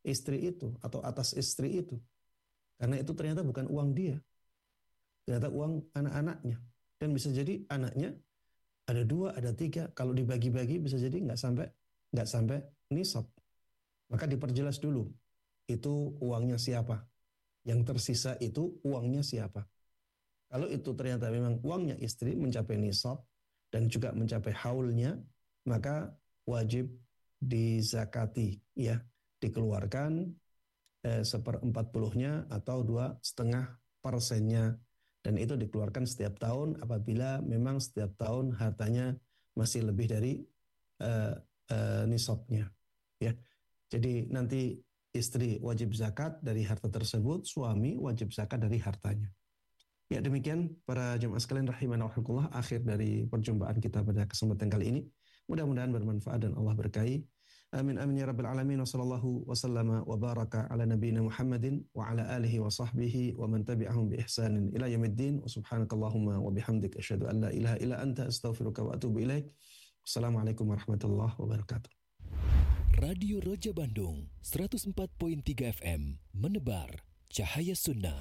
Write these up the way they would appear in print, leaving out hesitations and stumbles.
istri itu atau atas istri itu. Karena itu ternyata bukan uang dia, ternyata uang anak-anaknya. Dan bisa jadi anaknya ada 2, ada 3. Kalau dibagi-bagi bisa jadi nggak sampai nisab. Maka diperjelas dulu, itu uangnya siapa. Yang tersisa itu uangnya siapa. Kalau itu ternyata memang uangnya istri mencapai nisab dan juga mencapai haulnya, maka wajib dizakati, ya, dikeluarkan 1/40-nya atau 2,5%-nya, dan itu dikeluarkan setiap tahun apabila memang setiap tahun hartanya masih lebih dari nisabnya, ya. Jadi nanti istri wajib zakat dari harta tersebut, suami wajib zakat dari hartanya. Ya, demikian para jemaah sekalian rahimana wa rahimakumullah, akhir dari perjumpaan kita pada kesempatan kali ini. Mudah-mudahan bermanfaat dan Allah berkahi. Amin amin ya rabbal alamin, wa sallallahu wa sallama wa baraka ala nabiyyina Muhammadin wa ala alihi wa sahbihi wa man tabi'ahum bi ihsanin ila yaumiddin. Wa subhanakallahumma wa bihamdika asyhadu an la ilaha illa anta astaghfiruka wa atubu ilaik. Wassalamualaikum warahmatullahi wabarakatuh. Radio Roja Bandung 104.3 FM menebar cahaya sunnah.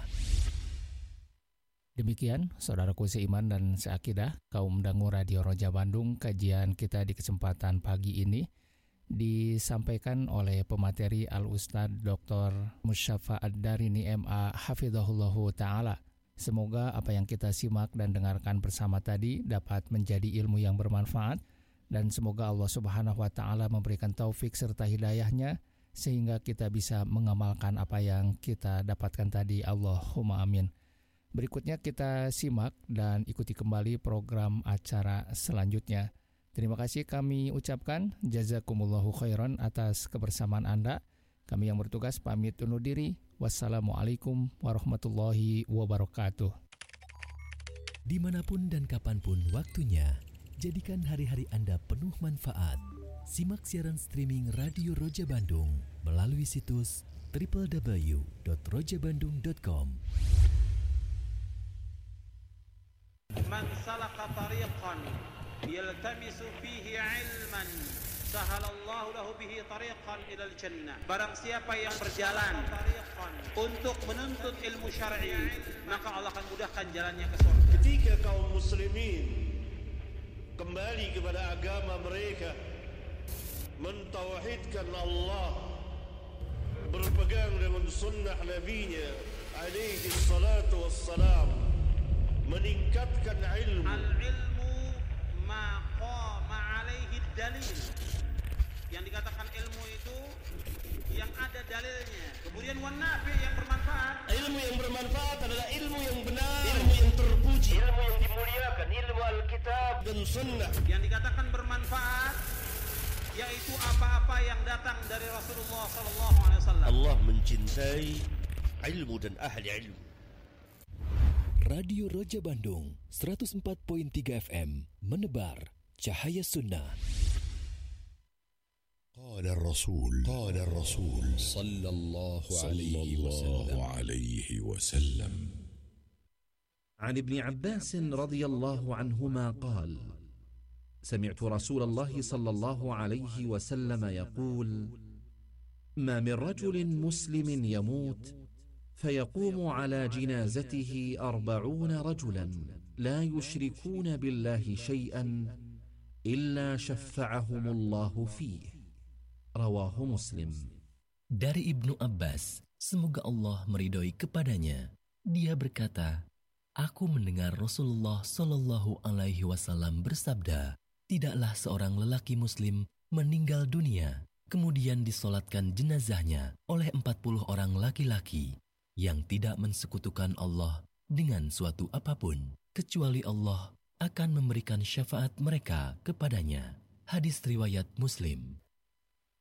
Demikian saudaraku seiman dan seakidah, kaum dangu Radio Roja Bandung, kajian kita di kesempatan pagi ini disampaikan oleh pemateri Al-Ustadz Dr. Musyafa Ad-Darini MA Hafizahullahu Ta'ala. Semoga apa yang kita simak dan dengarkan bersama tadi dapat menjadi ilmu yang bermanfaat, dan semoga Allah Subhanahu wa Ta'ala memberikan taufik serta hidayahnya sehingga kita bisa mengamalkan apa yang kita dapatkan tadi. Allahumma amin. Berikutnya kita simak dan ikuti kembali program acara selanjutnya. Terima kasih kami ucapkan, jazakumullahu khairan atas kebersamaan Anda. Kami yang bertugas pamit undur diri. Wassalamualaikum warahmatullahi wabarakatuh. Dimanapun dan kapanpun waktunya, jadikan hari-hari Anda penuh manfaat. Simak siaran streaming Radio Roja Bandung melalui situs www.rojabandung.com. Man salaka tariqan yaltamisu fihi ilman sahalallahu lahu bihi tariqan ilal jannah. Barang siapa yang berjalan untuk menuntut ilmu syar'i, maka Allah akan mudahkan jalannya ke surga. Ketika kaum muslimin kembali kepada agama mereka, mentauhidkan Allah, berpegang dengan sunnah nabinya alaihi salatu wassalam, meningkatkan ilmu. Al-ilmu ma qama alaihi dalil. Yang dikatakan ilmu itu yang ada dalilnya. Kemudian wan nafi, yang bermanfaat. Ilmu yang bermanfaat adalah ilmu yang benar, ilmu yang terpuji, ilmu yang dimuliakan, ilmu Alkitab dan sunnah. Yang dikatakan bermanfaat yaitu apa-apa yang datang dari Rasulullah SAW. Allah mencintai ilmu dan ahli ilmu. Radio Roja Bandung 104.3 FM menebar cahaya sunnah. قال الرسول صلى الله عليه وسلم عن ابن عباس رضي الله عنهما قال: سمعت رسول الله صلى الله عليه وسلم يقول: ما من رجل مسلم يموت فيقوم على جنازته 40 رجلا لا يشركون بالله شيئا إلا شفعهم الله فيه. Rawahu Muslim. Dari Ibnu Abbas, semoga Allah meridhoi kepadanya, dia berkata, aku mendengar Rasulullah Shallallahu Alaihi Wasallam bersabda, tidaklah seorang lelaki Muslim meninggal dunia, kemudian disolatkan jenazahnya oleh 40 orang laki-laki yang tidak mensekutukan Allah dengan suatu apapun, kecuali Allah akan memberikan syafaat mereka kepadanya. Hadis riwayat Muslim.